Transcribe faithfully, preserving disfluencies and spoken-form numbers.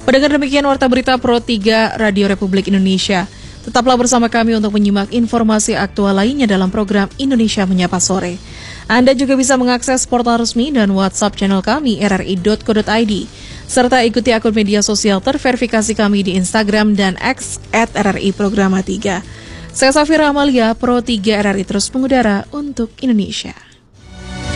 Pendengar, demikian Warta Berita Pro tiga Radio Republik Indonesia. Tetaplah bersama kami untuk menyimak informasi aktual lainnya dalam program Indonesia Menyapa Sore. Anda juga bisa mengakses portal resmi dan WhatsApp channel kami r r i dot co dot i d, serta ikuti akun media sosial terverifikasi kami di Instagram dan X at R R I Programa tiga. Saya Safira Amalia, Pro tiga R R I terus mengudara untuk Indonesia.